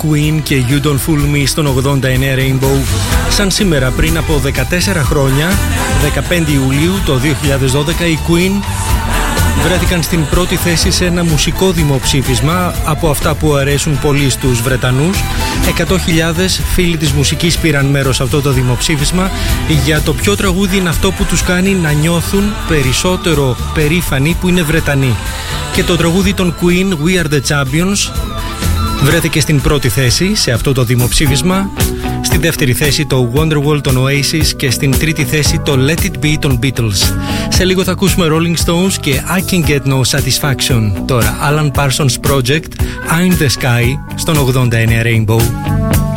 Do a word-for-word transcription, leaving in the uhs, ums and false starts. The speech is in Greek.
Queen και You Don't Fool Me στον ογδόντα εννέα Rainbow. Σαν σήμερα πριν από δεκατέσσερα χρόνια, δεκαπέντε Ιουλίου το δύο χιλιάδες δώδεκα, οι Queen βρέθηκαν στην πρώτη θέση σε ένα μουσικό δημοψήφισμα από αυτά που αρέσουν πολύ στους Βρετανούς. εκατό χιλιάδες φίλοι της μουσικής πήραν μέρος σε αυτό το δημοψήφισμα για το ποιο τραγούδι είναι αυτό που τους κάνει να νιώθουν περισσότερο περήφανοι που είναι Βρετανοί. Και το τραγούδι των Queen, We Are The Champions, βρέθηκε στην πρώτη θέση σε αυτό το δημοψήφισμα. Στη δεύτερη θέση το Wonderwall των Oasis και στην τρίτη θέση το Let It Be των Beatles. Σε λίγο θα ακούσουμε Rolling Stones και I Can Get No Satisfaction. Τώρα Alan Parsons Project, I'm the Sky στον ογδόντα εννέα Rainbow.